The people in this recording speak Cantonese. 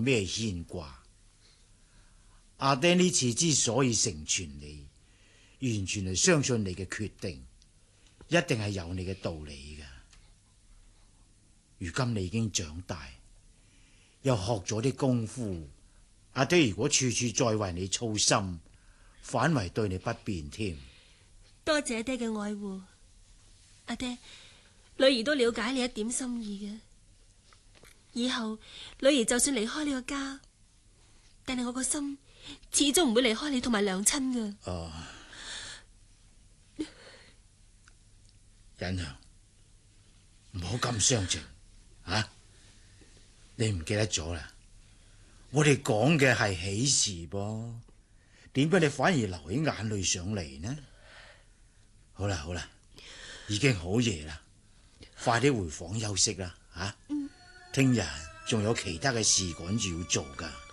咩牽掛。阿爹呢次之所以成全你，完全係相信你嘅決定，一定係有你嘅道理㗎。如今你已經長大，又學咗啲功夫，阿爹如果處處再為你操心，反為對你不便添。 多謝爹嘅愛護，阿爹，女兒都了解你一點心意嘅。以後女兒就算離開呢個家，但係我個心始終唔會離開你同埋娘親嘅。 哦，欣香，唔好咁傷情啊！你唔記得咗啦？我哋講嘅係喜事噃，點解你反而流起眼淚上嚟呢？好啦好啦，已經好夜啦，快啲回房休息啦吓！聽日仲有其他嘅事趕住要做噶。